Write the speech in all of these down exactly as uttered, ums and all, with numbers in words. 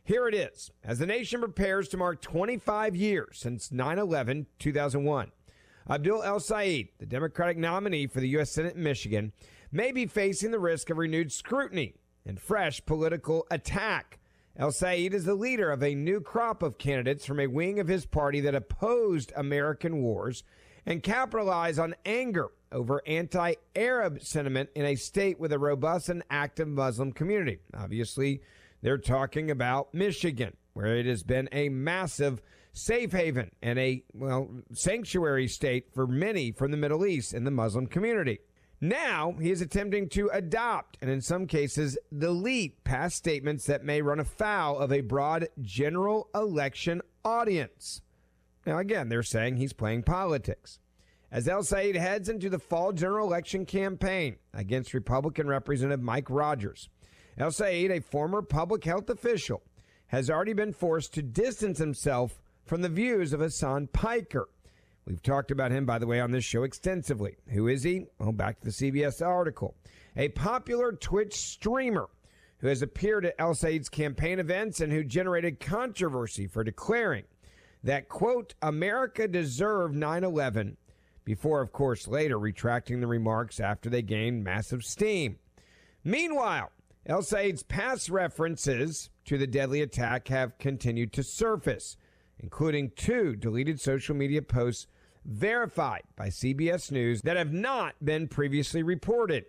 Here it is. As the nation prepares to mark twenty-five years since nine eleven two thousand one, Abdul El-Sayed, the Democratic nominee for the U S Senate in Michigan, may be facing the risk of renewed scrutiny and fresh political attack. El-Sayed is the leader of a new crop of candidates from a wing of his party that opposed American wars and capitalized on anger over anti-Arab sentiment in a state with a robust and active Muslim community. Obviously, they're talking about Michigan, where it has been a massive safe haven and a, well, sanctuary state for many from the Middle East and the Muslim community. Now, he is attempting to adopt and in some cases delete past statements that may run afoul of a broad general election audience. Now, again, they're saying he's playing politics. As El-Sayed heads into the fall general election campaign against Republican Representative Mike Rogers, El-Sayed, a former public health official, has already been forced to distance himself from the views of Hassan Piker. We've talked about him, by the way, on this show extensively. Who is he? Well, back to the C B S article. A popular Twitch streamer who has appeared at El-Sayed's campaign events and who generated controversy for declaring that, quote, America deserved nine eleven, before, of course, later retracting the remarks after they gained massive steam. Meanwhile, El-Sayed's past references to the deadly attack have continued to surface, including two deleted social media posts verified by C B S News that have not been previously reported.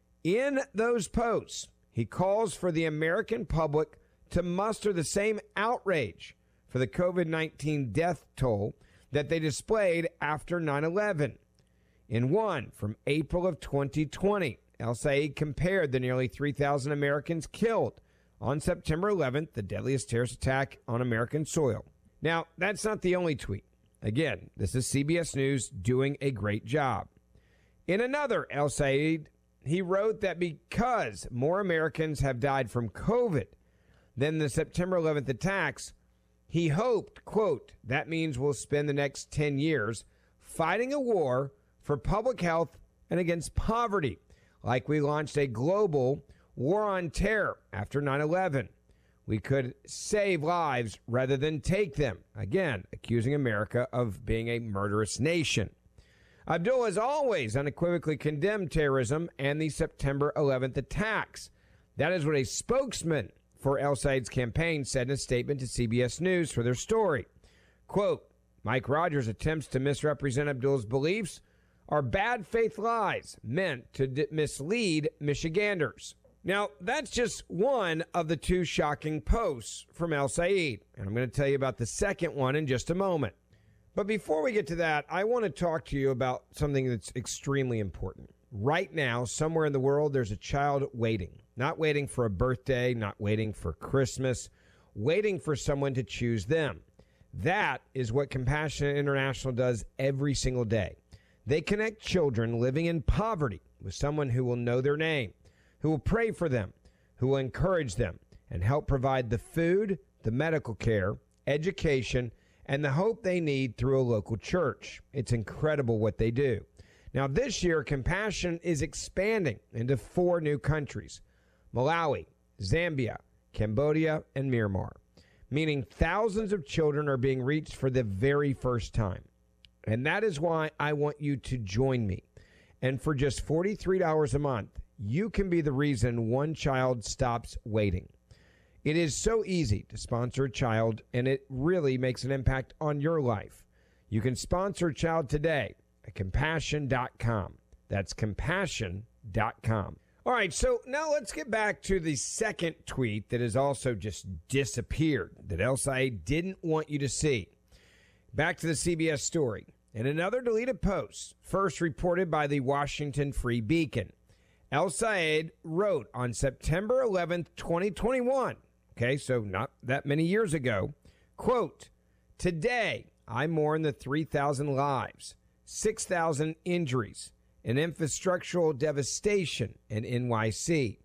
In those posts, he calls for the American public to muster the same outrage for the COVID nineteen death toll that they displayed after nine eleven. In one from April of twenty twenty, El-Sayed compared the nearly three thousand Americans killed on September eleventh, the deadliest terrorist attack on American soil. Now, that's not the only tweet. Again, this is C B S News doing a great job. In another, El-Sayed, he wrote that because more Americans have died from COVID than the September eleventh attacks, he hoped, quote, that means we'll spend the next ten years fighting a war for public health and against poverty, like we launched a global war on terror after nine eleven. We could save lives rather than take them. Again, accusing America of being a murderous nation. Abdul has always unequivocally condemned terrorism and the September eleventh attacks. That is what a spokesman for El-Sayed's campaign said in a statement to C B S News for their story. Quote, Mike Rogers' attempts to misrepresent Abdul's beliefs are bad faith lies meant to d- mislead Michiganders. Now, that's just one of the two shocking posts from El-Sayed, and I'm going to tell you about the second one in just a moment. But before we get to that, I want to talk to you about something that's extremely important. Right now, somewhere in the world, there's a child waiting. Not waiting for a birthday, not waiting for Christmas, waiting for someone to choose them. That is what Compassion International does every single day. They connect children living in poverty with someone who will know their name, who will pray for them, who will encourage them, and help provide the food, the medical care, education, and the hope they need through a local church. It's incredible what they do. Now, this year, Compassion is expanding into four new countries: Malawi, Zambia, Cambodia, and Myanmar, meaning thousands of children are being reached for the very first time. And that is why I want you to join me. And for just forty-three dollars a month, you can be the reason one child stops waiting. It is so easy to sponsor a child, and it really makes an impact on your life. You can sponsor a child today at compassion dot com. That's compassion dot com. All right, so now let's get back to the second tweet that has also just disappeared, that El-Sayed didn't want you to see. Back to the C B S story. In another deleted post, first reported by the Washington Free Beacon, El-Sayed wrote on September eleventh, twenty twenty-one, okay, so not that many years ago, quote, today I mourn the three thousand lives, six thousand injuries, and infrastructural devastation in N Y C,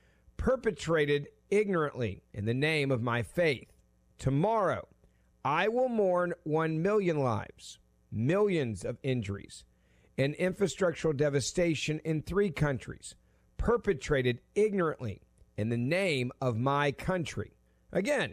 perpetrated ignorantly in the name of my faith. Tomorrow, I will mourn one million lives, millions of injuries, and infrastructural devastation in three countries, perpetrated ignorantly in the name of my country. Again,